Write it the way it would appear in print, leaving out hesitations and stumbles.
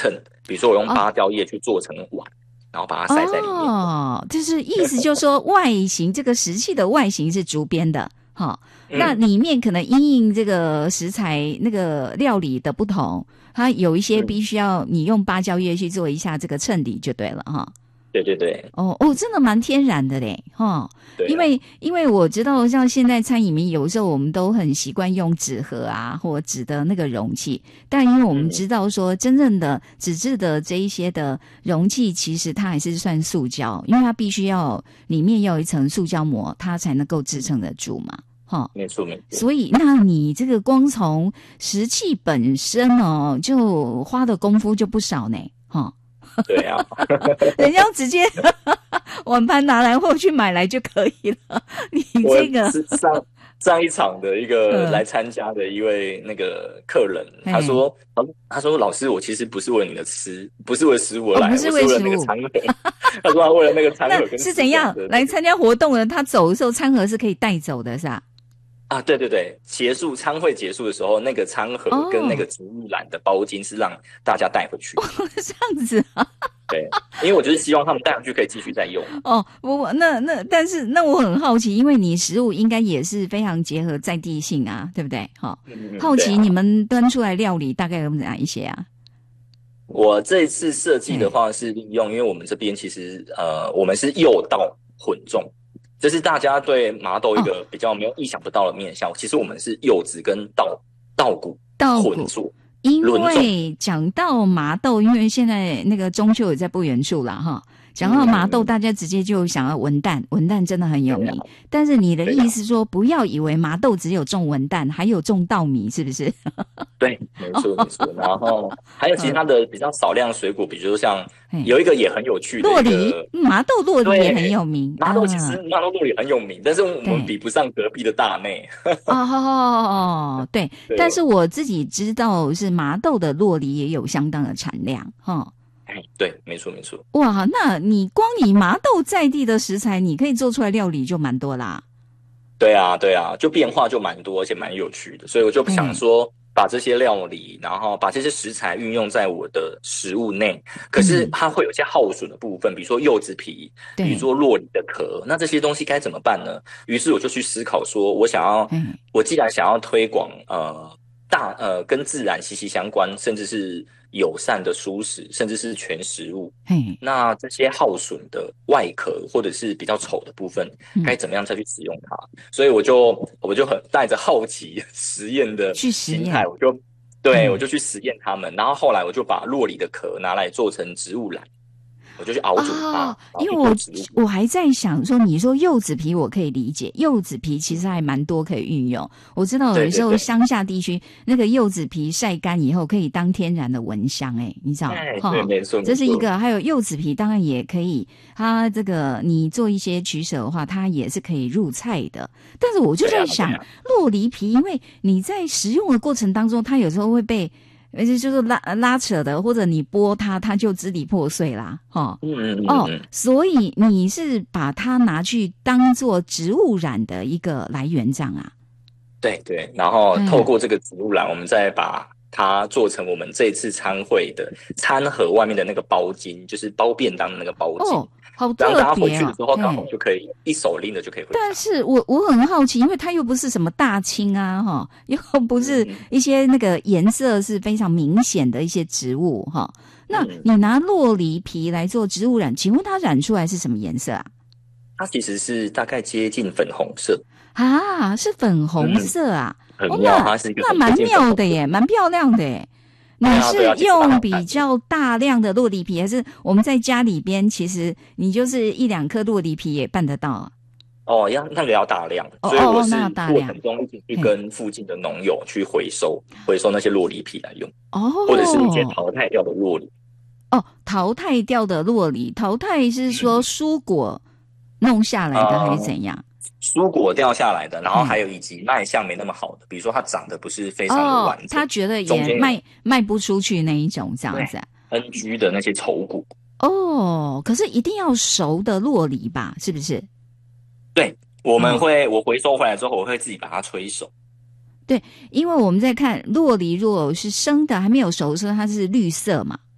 称，比如说我用芭蕉叶去做成碗，然后把它塞在里面。 哦，就是意思就是说外形这个石器的外形是竹编的，那里面可能因应这个食材那个料理的不同，它有一些必须要你用芭蕉叶去做一下这个衬底就对了对对对。 真的蛮天然的嘞对啊， 因为我知道像现在餐饮里有时候我们都很习惯用纸盒啊或纸的那个容器，但因为我们知道说真正的纸质的这一些的容器其实它还是算塑胶，因为它必须要里面要有一层塑胶膜它才能够支撑得住嘛没错没错。 所以那你这个光从石器本身就花的功夫就不少呢对啊。 人家直接碗盘拿来或去买来就可以了。你这个我是上一场的一个来参加的一位那个客人，他说老师，我其实不是为了你的吃，不是为了食物而来， 不是我是为了那个餐盒。他说他为了那个餐盒跟是怎样来参加活动的？他走的时候餐盒是可以带走的，是吧？ 对对对，餐会结束的时候，那个餐盒跟那个植物染的包巾是让大家带回去。 这样子啊？ 对，因为我就是希望他们带回去可以继续再用。 但是我很好奇，因为你食物应该也是非常结合在地性啊，对不对？好奇你们端出来料理大概有哪一些啊？ 我这次设计的话是利用，因为我们这边其实我们是柚稻混种。这是大家对麻豆一个比较没有意想不到的面向。其实我们是柚子跟稻谷混做。 因为讲到麻豆，因为现在那个中秋也在不远处了讲到麻豆，大家直接就想要文旦，文旦真的很有名。但是你的意思说，不要以为麻豆只有种文旦，还有种稻米，是不是？ 对，没错没错。然后还有其他的比较少量水果，比如说像有一个也很有趣的酪梨，麻豆酪梨也很有名。 麻豆其实麻豆酪梨很有名，但是我们比不上隔壁的大内。 对。但是我自己知道是麻豆的酪梨也有相当的产量对，没错没错。 哇，那你光以麻豆在地的食材，你可以做出来料理就蛮多啦。 对啊对啊，就变化就蛮多，而且蛮有趣的。所以我就想说，把这些料理，然后把这些食材运用在我的食物内。可是它会有一些耗损的部分，比如说柚子皮，比如说酪梨的壳，那这些东西该怎么办呢？于是我就去思考说，我既然想要推广跟自然息息相关，甚至是友善的蔬食，甚至是全食物。那这些耗损的外壳或者是比较丑的部分，该怎么样再去使用它？所以我就很带着好奇实验的心态，我就去实验它们。然后后来我就把酪梨的壳拿来做成植物染。我就去熬煮它。 因为我还在想说，你说柚子皮我可以理解，柚子皮其实还蛮多可以运用。我知道有时候乡下地区那个柚子皮晒干以后可以当天然的蚊香，你知道？ 对，没错， 这是一个。还有柚子皮当然也可以，它这个你做一些取舍的话，它也是可以入菜的。但是我就在想，酪梨皮，因为你在食用的过程当中，它有时候会被而且就是拉扯的，或者你剥它，它就支离破碎啦，所以你是把它拿去当做植物染的一个来源这样啊？ 对对，然后透过这个植物染，我们再把它做成我们这次餐会的餐盒外面的那个包巾，就是包便当的那个包巾。 好特别然后大家回去的时候刚好就可以一手拎着就可以回家。 但是我很好奇，因为它又不是什么大青啊又不是一些那个颜色是非常明显的一些植物那你拿酪梨皮来做植物染，请问它染出来是什么颜色啊？ 它其实是大概接近粉红色啊，是粉红色啊， 很妙，它是一个那蛮妙的耶，蛮漂亮的耶。你是用比较大量的酪梨皮，还是我们在家里边其实你就是1-2颗酪梨皮也办得到啊？ 那个要大量，所以我是过程中一直去跟附近的农友去回收那些酪梨皮来用，或者是一些淘汰掉的酪梨。 淘汰掉的酪梨，淘汰是说蔬果弄下来的还是怎样？ 蔬果掉下来的，然后还有以及卖相没那么好的，比如说它长得不是非常的完整， 他觉得也卖不出去那一种这样子啊。 NG 的那些丑果。 可是一定要熟的酪梨吧？是不是？ 对，我回收回来之后，我会自己把它催熟。 对，因为我们在看酪梨，如果是生的还没有熟的时候，它是绿色嘛，